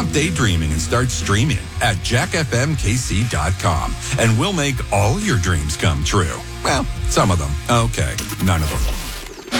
Stop daydreaming and start streaming at jackfmkc.com, and we'll make all your dreams come true. Well, some of them. Okay, none of them.